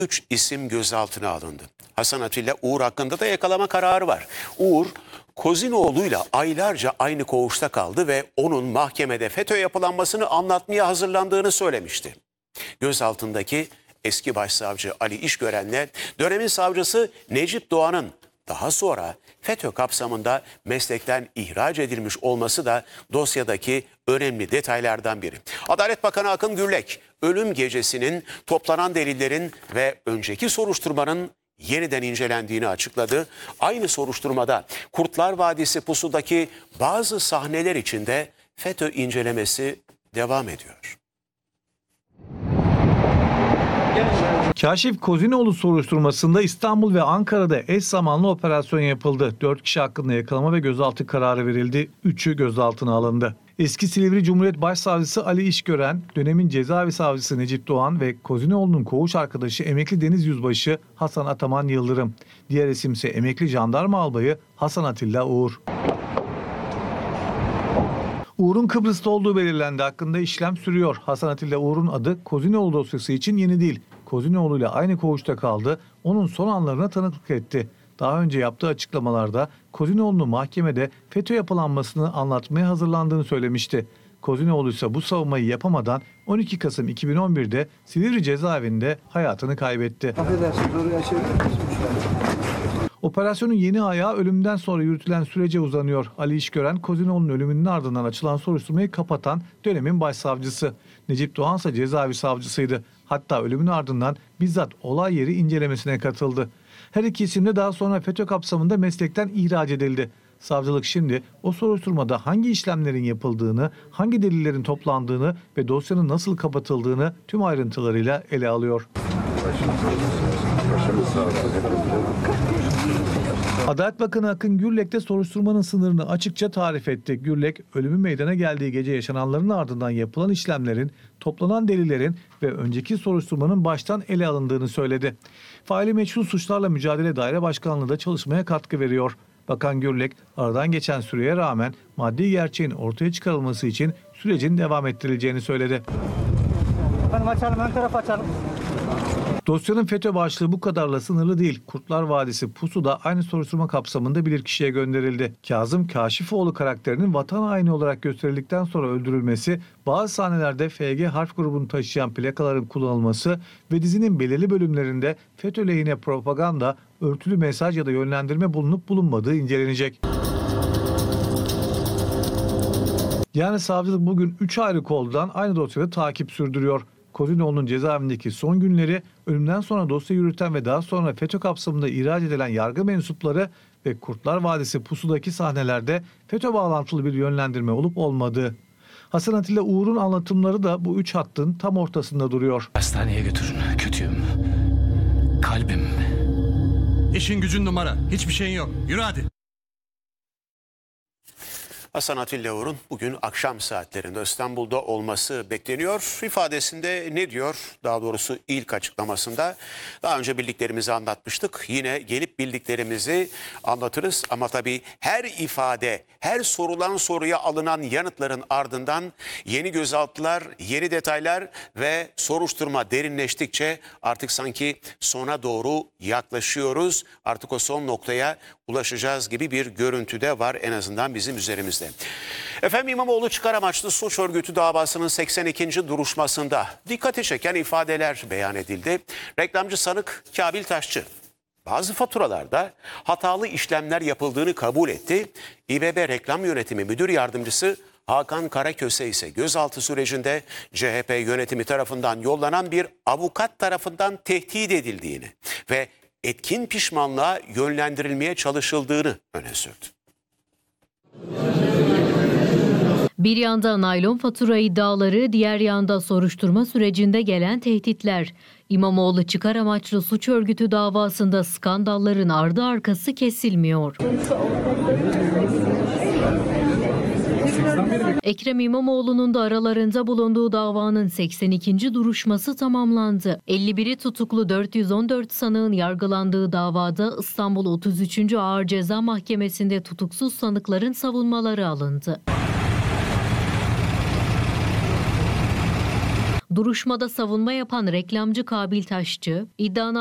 3 isim gözaltına alındı. Hasan Atilla Uğur hakkında da yakalama kararı var. Uğur, Kozinoğlu'yla aylarca aynı koğuşta kaldı ve onun mahkemede FETÖ yapılanmasını anlatmaya hazırlandığını söylemişti. Gözaltındaki eski başsavcı Ali İşgören'le dönemin savcısı Necip Doğan'ın daha sonra FETÖ kapsamında meslekten ihraç edilmiş olması da dosyadaki önemli detaylardan biri. Adalet Bakanı Akın Gürlek, ölüm gecesinin toplanan delillerin ve önceki soruşturmanın yeniden incelendiğini açıkladı. Aynı soruşturmada Kurtlar Vadisi pusudaki bazı sahneler içinde FETÖ incelemesi devam ediyor. Kaşif Kozinoğlu soruşturmasında İstanbul ve Ankara'da eş zamanlı operasyon yapıldı. 4 kişi hakkında yakalama ve gözaltı kararı verildi. 3'ü gözaltına alındı. Eski Silivri Cumhuriyet Başsavcısı Ali İşgören, dönemin cezaevi savcısı Necip Doğan ve Kozinoğlu'nun koğuş arkadaşı emekli deniz yüzbaşı Hasan Ataman Yıldırım. Diğer isimse emekli jandarma albayı Hasan Atilla Uğur. Uğur'un Kıbrıs'ta olduğu belirlendi. Hakkında işlem sürüyor. Hasan Atilla Uğur'un adı Kozinoğlu dosyası için yeni değil. Kozinoğlu ile aynı koğuşta kaldı. Onun son anlarına tanıklık etti. Daha önce yaptığı açıklamalarda Kozinoğlu'nun mahkemede FETÖ yapılanmasını anlatmaya hazırlandığını söylemişti. Kozinoğlu ise bu savunmayı yapamadan 12 Kasım 2011'de Silivri cezaevinde hayatını kaybetti. Operasyonun yeni ayağı ölümden sonra yürütülen sürece uzanıyor. Ali İşgören, Kozinoğlu'nun ölümünün ardından açılan soruşturmayı kapatan dönemin başsavcısı. Necip Doğan ise cezaevi savcısıydı. Hatta ölümün ardından bizzat olay yeri incelemesine katıldı. Her iki isim de daha sonra FETÖ kapsamında meslekten ihraç edildi. Savcılık şimdi o soruşturmada hangi işlemlerin yapıldığını, hangi delillerin toplandığını ve dosyanın nasıl kapatıldığını tüm ayrıntılarıyla ele alıyor. Adalet Bakanı Akın Gürlek de soruşturmanın sınırını açıkça tarif etti. Gürlek, ölümün meydana geldiği gece yaşananların ardından yapılan işlemlerin, toplanan delillerin ve önceki soruşturmanın baştan ele alındığını söyledi. Faili meçhul suçlarla mücadele daire başkanlığı da çalışmaya katkı veriyor. Bakan Gürlek, aradan geçen süreye rağmen maddi gerçeğin ortaya çıkarılması için sürecin devam ettirileceğini söyledi. Ön taraf açalım. Dosyanın FETÖ başlığı bu kadarla sınırlı değil. Kurtlar Vadisi pusu da aynı soruşturma kapsamında bilirkişiye gönderildi. Kazım Kaşifoğlu karakterinin vatan haini olarak gösterildikten sonra öldürülmesi, bazı sahnelerde FG harf grubunu taşıyan plakaların kullanılması ve dizinin belirli bölümlerinde FETÖ lehine propaganda, örtülü mesaj ya da yönlendirme bulunup bulunmadığı incelenecek. Yani savcılık bugün 3 ayrı koldan aynı dosyada takip sürdürüyor. Kozinoğlu'nun cezaevindeki son günleri, ölümden sonra dosya yürüten ve daha sonra FETÖ kapsamında ihraç edilen yargı mensupları ve Kurtlar Vadisi pusudaki sahnelerde FETÖ bağlantılı bir yönlendirme olup olmadığı. Hasan Atilla Uğur'un anlatımları da bu 3 hattın tam ortasında duruyor. Hastaneye götürün. Kötüyüm. Kalbim. İşin gücün numara. Hiçbir şeyin yok. Yürü hadi. Hasan Atilla Uğur'un bugün akşam saatlerinde İstanbul'da olması bekleniyor. İfadesinde ne diyor? Daha doğrusu ilk açıklamasında daha önce bildiklerimizi anlatmıştık. Yine gelip bildiklerimizi anlatırız. Ama tabii her ifade, her sorulan soruya alınan yanıtların ardından yeni gözaltılar, yeni detaylar ve soruşturma derinleştikçe artık sanki sona doğru yaklaşıyoruz. Artık o son noktaya ulaşacağız gibi bir görüntü de var en azından bizim üzerimizde. Efendim, İmamoğlu çıkar amaçlı suç örgütü davasının 82. duruşmasında dikkati çeken ifadeler beyan edildi. Reklamcı sanık Kabil Taşçı bazı faturalarda hatalı işlemler yapıldığını kabul etti. İBB Reklam Yönetimi Müdür Yardımcısı Hakan Karaköse ise gözaltı sürecinde CHP yönetimi tarafından yollanan bir avukat tarafından tehdit edildiğini ve etkin pişmanlığa yönlendirilmeye çalışıldığını öne sürdü. Bir yanda naylon fatura iddiaları, diğer yanda soruşturma sürecinde gelen tehditler. İmamoğlu çıkar amaçlı suç örgütü davasında skandalların ardı arkası kesilmiyor. Ekrem İmamoğlu'nun da aralarında bulunduğu davanın 82. duruşması tamamlandı. 51'i tutuklu 414 sanığın yargılandığı davada İstanbul 33. Ağır Ceza Mahkemesi'nde tutuksuz sanıkların savunmaları alındı. Duruşmada savunma yapan reklamcı Kabil Taşçı, iddianame